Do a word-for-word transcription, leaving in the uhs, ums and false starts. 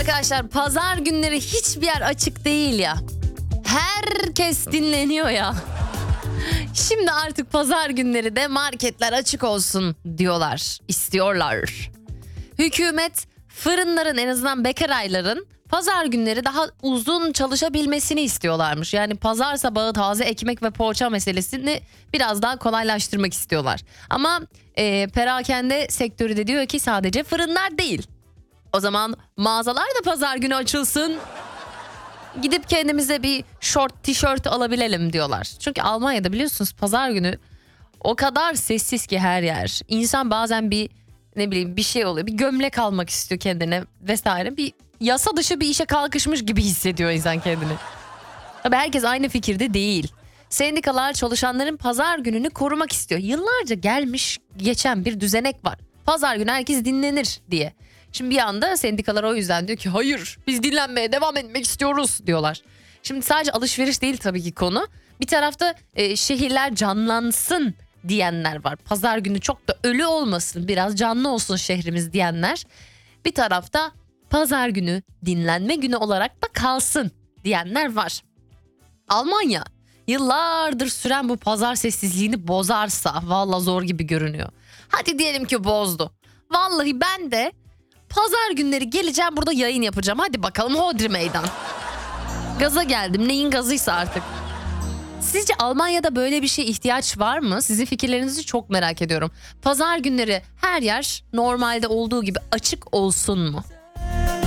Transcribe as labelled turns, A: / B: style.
A: Arkadaşlar pazar günleri hiçbir yer açık değil ya. Herkes dinleniyor ya. Şimdi artık pazar günleri de marketler açık olsun diyorlar, istiyorlar. Hükümet fırınların, en azından bekarayların pazar günleri daha uzun çalışabilmesini istiyorlarmış. Yani pazar sabahı taze ekmek ve poğaça meselesini biraz daha kolaylaştırmak istiyorlar. Ama e, perakende sektörü de diyor ki sadece fırınlar değil. O zaman mağazalar da pazar günü açılsın. Gidip kendimize bir şort, tişört alabilelim diyorlar. Çünkü Almanya'da biliyorsunuz pazar günü o kadar sessiz ki her yer. İnsan bazen bir ne bileyim bir şey oluyor. Bir gömlek almak istiyor kendine vesaire. Bir yasa dışı bir işe kalkışmış gibi hissediyor insan kendini. Tabii herkes aynı fikirde değil. Sendikalar çalışanların pazar gününü korumak istiyor. Yıllarca gelmiş geçen bir düzenek var. Pazar günü herkes dinlenir diye. Şimdi bir anda sendikalar o yüzden diyor ki hayır biz dinlenmeye devam etmek istiyoruz diyorlar. Şimdi sadece alışveriş değil tabii ki konu. Bir tarafta e, şehirler canlansın diyenler var. Pazar günü çok da ölü olmasın, biraz canlı olsun şehrimiz diyenler. Bir tarafta pazar günü dinlenme günü olarak da kalsın diyenler var. Almanya yıllardır süren bu pazar sessizliğini bozarsa valla zor gibi görünüyor. Hadi diyelim ki bozdu. Vallahi ben de pazar günleri geleceğim, burada yayın yapacağım. Hadi bakalım hodri meydan. Gaza geldim, neyin gazıysa artık. Sizce Almanya'da böyle bir şeye ihtiyaç var mı? Sizin fikirlerinizi çok merak ediyorum. Pazar günleri her yer normalde olduğu gibi açık olsun mu?